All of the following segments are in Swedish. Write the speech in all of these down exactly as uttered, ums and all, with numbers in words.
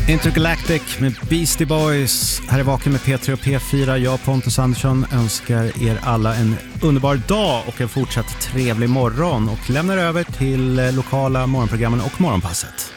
Intergalactic med Beastie Boys. Här är Vaken med P tre och P fyra. Jag, Pontus Andersson, önskar er alla en underbar dag och en fortsatt trevlig morgon och lämnar över till lokala morgonprogrammen och morgonpasset.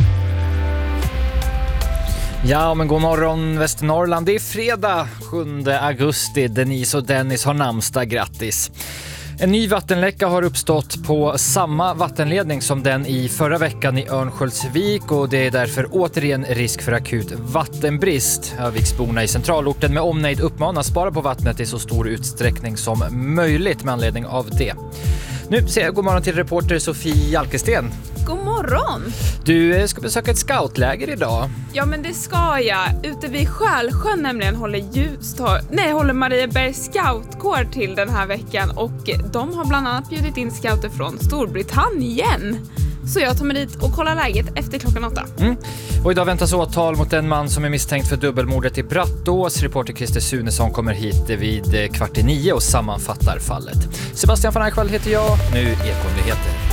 Ja, men god morgon Västernorrland. Det är fredag sjunde augusti. Denise och Dennis har namnsdag. Grattis. En ny vattenläcka har uppstått på samma vattenledning som den i förra veckan i Örnsköldsvik och det är därför återigen risk för akut vattenbrist. Öviksborna i centralorten med omnejd uppmanas spara på vattnet i så stor utsträckning som möjligt med anledning av det. Nu säger jag god morgon till reporter Sofie Jalkesten. God morgon! Du ska besöka ett scoutläger idag. Ja, men det ska jag. Ute vid Skälsjön nämligen håller Ljustorp, nej, håller Marieberg scoutkår till den här veckan och de har bland annat bjudit in scouter från Storbritannien. Så jag tar mig dit och kollar läget efter klockan åtta. Mm. Och idag väntas åtal mot en man som är misstänkt för dubbelmordet i Brattås. Reporter Christer Sunesson kommer hit vid kvart i nio och sammanfattar fallet. Sebastian von Eichwald heter jag. Nu Ekonyheter.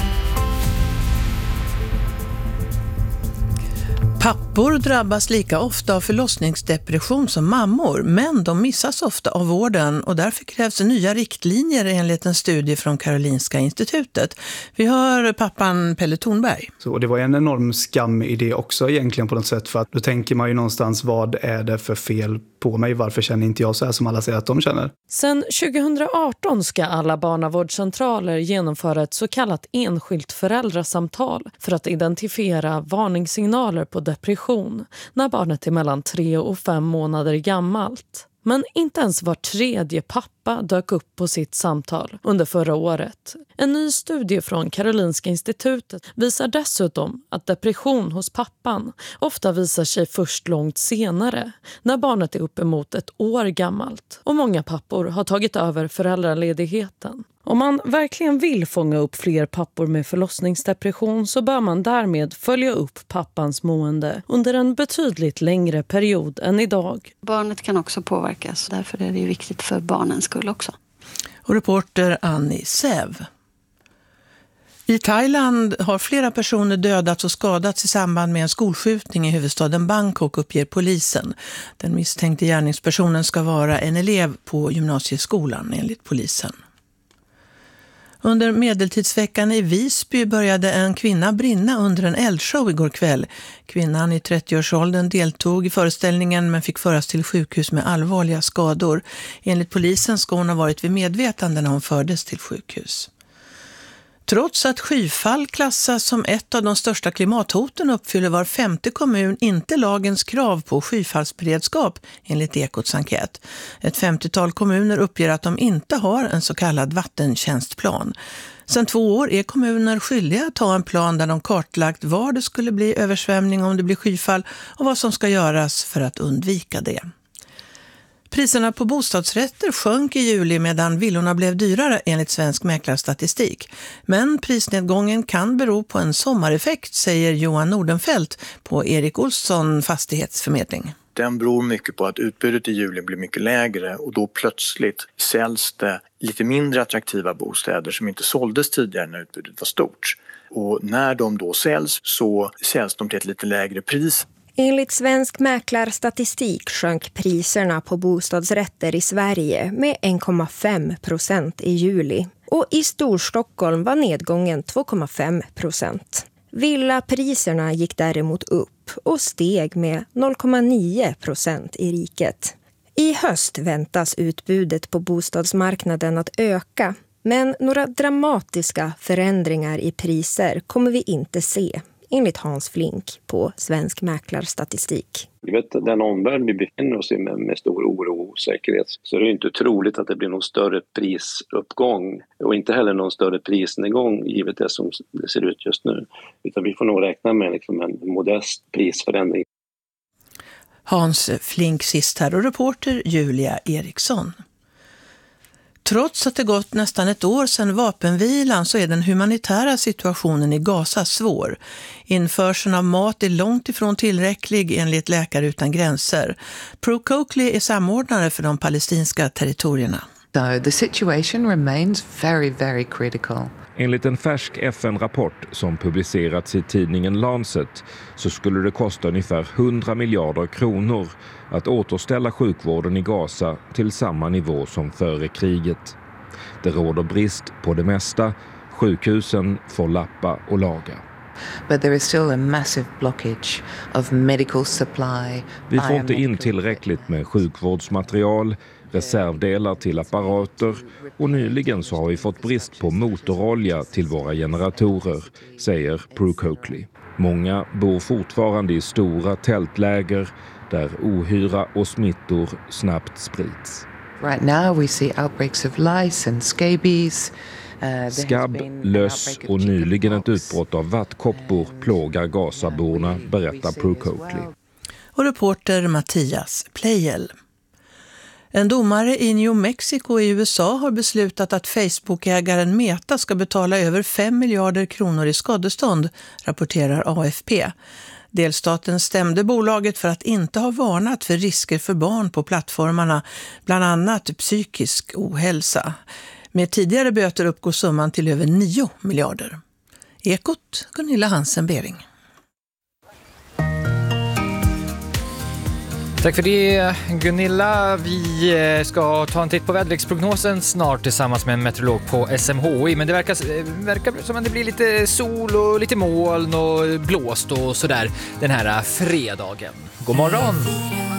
Pappor drabbas lika ofta av förlossningsdepression som mammor, men de missas ofta av vården och därför krävs nya riktlinjer enligt en studie från Karolinska institutet. Vi hör pappan Pelle Thornberg. Så det var en enorm skam i det också egentligen på något sätt, för att då tänker man ju någonstans, vad är det för fel på mig? Varför känner inte jag så här som alla säger att de känner? Sen tjugohundraarton ska alla barnavårdscentraler genomföra ett så kallat enskilt föräldrasamtal för att identifiera varningssignaler på depression när barnet är mellan tre och fem månader gammalt. Men inte ens var tredje pappa dök upp på sitt samtal under förra året. En ny studie från Karolinska institutet visar dessutom att depression hos pappan ofta visar sig först långt senare, när barnet är uppemot ett år gammalt. Och många pappor har tagit över föräldraledigheten. Om man verkligen vill fånga upp fler pappor med förlossningsdepression så bör man därmed följa upp pappans mående under en betydligt längre period än idag. Barnet kan också påverkas, därför är det viktigt för barnens skull också. Och reporter Annie Sev. I Thailand har flera personer dödats och skadats i samband med en skolskjutning i huvudstaden Bangkok, uppger polisen. Den misstänkte gärningspersonen ska vara en elev på gymnasieskolan enligt polisen. Under medeltidsveckan i Visby började en kvinna brinna under en eldshow igår kväll. Kvinnan i trettioårsåldern deltog i föreställningen men fick föras till sjukhus med allvarliga skador. Enligt polisen ska hon ha varit vid medvetande när hon fördes till sjukhus. Trots att skyfall klassas som ett av de största klimathoten uppfyller var femte kommun inte lagens krav på skyfallsberedskap enligt Ekots enkät. Ett femtiotal kommuner uppger att de inte har en så kallad vattentjänstplan. Sedan två år är kommuner skyldiga att ha en plan där de kartlagt var det skulle bli översvämning om det blir skyfall och vad som ska göras för att undvika det. Priserna på bostadsrätter sjönk i juli medan villorna blev dyrare enligt Svensk mäklarstatistik. Men prisnedgången kan bero på en sommareffekt, säger Johan Nordenfelt på Erik Olsson fastighetsförmedling. Den beror mycket på att utbudet i juli blir mycket lägre och då plötsligt säljs det lite mindre attraktiva bostäder som inte såldes tidigare när utbudet var stort. Och när de då säljs så säljs de till ett lite lägre pris. Enligt Svensk mäklarstatistik sjönk priserna på bostadsrätter i Sverige med en komma fem procent i juli. Och i Storstockholm var nedgången två komma fem procent. Villapriserna gick däremot upp och steg med noll komma nio procent i riket. I höst väntas utbudet på bostadsmarknaden att öka, men några dramatiska förändringar i priser kommer vi inte se, enligt Hans Flink på Svensk mäklarstatistik. Vi vet den omvärld vi befinner oss i med, med stor oro och osäkerhet, så det är inte troligt att det blir någon större prisuppgång och inte heller någon större prisnedgång givet det som det ser ut just nu. Utan vi får nog räkna med liksom en modest prisförändring. Hans Flink sist här och reporter Julia Eriksson. Trots att det gått nästan ett år sedan vapenvilan så är den humanitära situationen i Gaza svår. Införseln av mat är långt ifrån tillräcklig enligt Läkare utan gränser. Pro Coakley är samordnare för de palestinska territorierna. So the situation remains very, very critical. Enligt en färsk F N-rapport som publicerats i tidningen Lancet så skulle det kosta ungefär hundra miljarder kronor att återställa sjukvården i Gaza till samma nivå som före kriget. Det råder brist på det mesta. Sjukhusen får lappa och laga. But there is still a massive blockage of medical supply. Vi får inte in tillräckligt med sjukvårdsmaterial, reservdelar till apparater och nyligen så har vi fått brist på motorolja till våra generatorer, säger Prue Coakley. Många bor fortfarande i stora tältläger där ohyra och smittor snabbt sprids. Right now we see outbreaks of lice and scabies. Uh, Skabb, löss och nyligen ett utbrott av vattkoppor plågar Gazaborna, berättar Prue Coakley. Och reporter Mattias Plejel. En domare i New Mexico i U S A har beslutat att Facebook-ägaren Meta ska betala över fem miljarder kronor i skadestånd, rapporterar A F P. Delstaten stämde bolaget för att inte ha varnat för risker för barn på plattformarna, bland annat psykisk ohälsa. Med tidigare böter uppgår summan till över nio miljarder. Ekot, Gunilla Hansen-Bering. Tack för det, Gunilla. Vi ska ta en titt på väderleksprognosen snart tillsammans med en meteorolog på S M H I. Men det verkar, verkar som att det blir lite sol och lite moln och blåst och sådär den här fredagen. God morgon!